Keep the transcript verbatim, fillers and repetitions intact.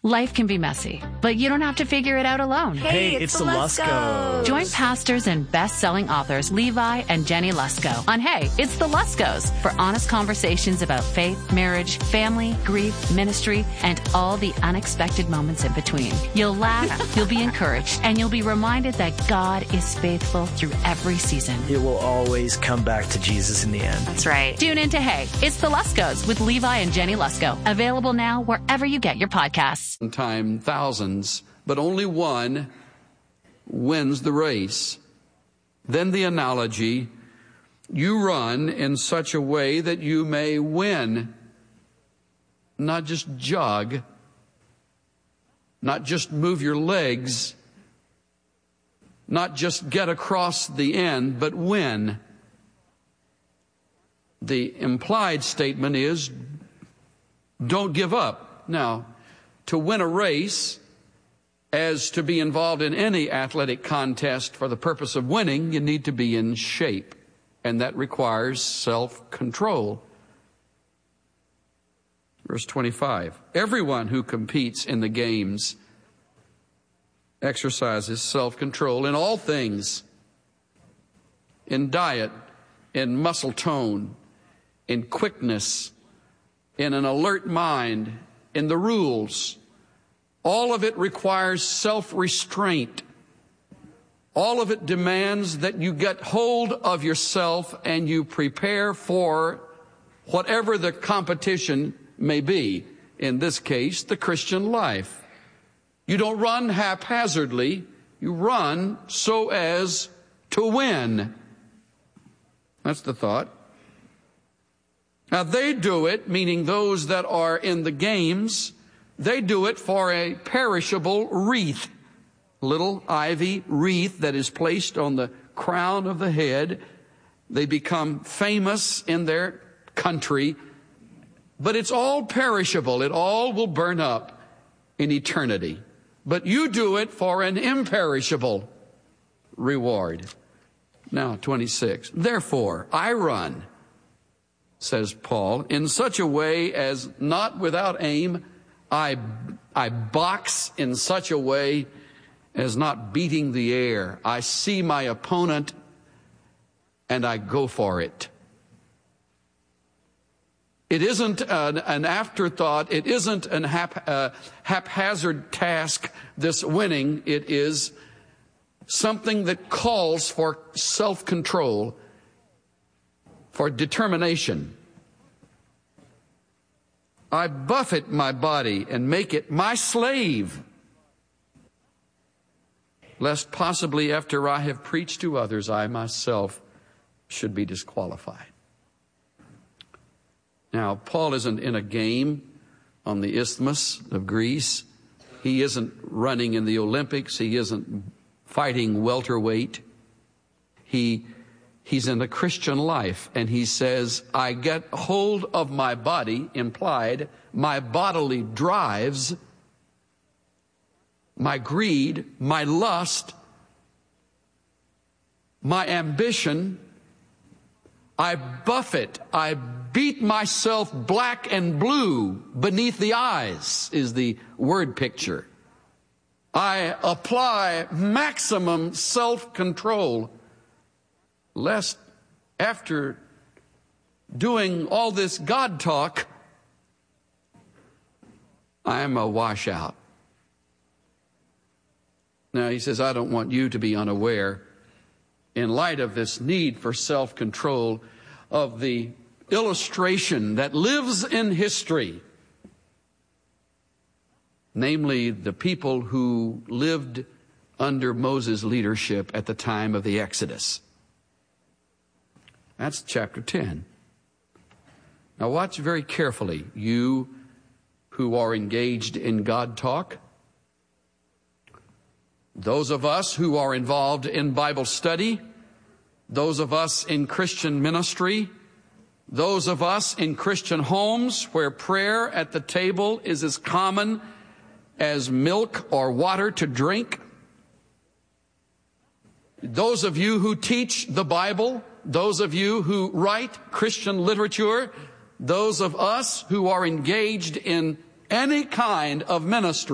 Life can be messy, but you don't have to figure it out alone. Hey, Hey, it's, it's the the Luskos. Join pastors and best-selling authors Levi and Jenny Lusko on Hey, It's the Luskos for honest conversations about faith, marriage, family, grief, ministry, and all the unexpected moments in between. You'll laugh, you'll be encouraged, and you'll be reminded that God is faithful through every season. It will always come back to Jesus in the end. That's right. Tune in to Hey, It's the Luskos with Levi and Jenny Lusko. Available now wherever you get your podcasts. Time thousands, but only one wins the race. Then the analogy, you run in such a way that you may win, not just jog, not just move your legs, not just get across the end, but win. The implied statement is, don't give up. Now, to win a race, as to be involved in any athletic contest for the purpose of winning, you need to be in shape, and that requires self-control. Verse twenty-five, everyone who competes in the games exercises self-control in all things, in diet, in muscle tone, in quickness, in an alert mind, in the rules. All of it requires self-restraint. All of it demands that you get hold of yourself and you prepare for whatever the competition may be. In this case, the Christian life. You don't run haphazardly. You run so as to win. That's the thought. Now, they do it, meaning those that are in the games, they do it for a perishable wreath, little ivy wreath that is placed on the crown of the head. They become famous in their country, but it's all perishable. It all will burn up in eternity. But you do it for an imperishable reward. Now, twenty-six. Therefore, I run, says Paul, in such a way as not without aim. I, I box in such a way as not beating the air. I see my opponent and I go for it. It isn't an, an afterthought. It isn't an hap, uh, haphazard task, this winning. It is something that calls for self-control, for determination. I buffet my body and make it my slave, lest possibly after I have preached to others, I myself should be disqualified. Now, Paul isn't in a game on the Isthmus of Greece. He isn't running in the Olympics. He isn't fighting welterweight. He He's in a Christian life, and he says, I get hold of my body, implied, my bodily drives, my greed, my lust, my ambition. I buffet, I beat myself black and blue beneath the eyes, is the word picture. I apply maximum self-control, lest after doing all this God talk, I'm a washout. Now, he says, I don't want you to be unaware, in light of this need for self-control, of the illustration that lives in history, namely the people who lived under Moses' leadership at the time of the Exodus. That's chapter ten. Now watch very carefully, you who are engaged in God talk, those of us who are involved in Bible study, those of us in Christian ministry, those of us in Christian homes where prayer at the table is as common as milk or water to drink, those of you who teach the Bible, those of you who write Christian literature, those of us who are engaged in any kind of ministry,